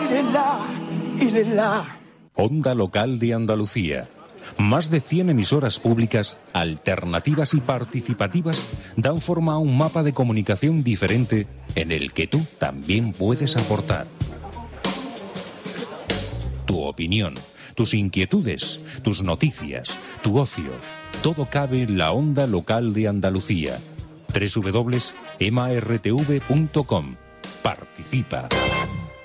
il est là. Onda Local de Andalucía. Más de 100 emisoras públicas, alternativas y participativas dan forma a un mapa de comunicación diferente en el que tú también puedes aportar. Tu opinión, tus inquietudes, tus noticias, tu ocio, todo cabe en la Onda Local de Andalucía. www.emartv.com. Participa.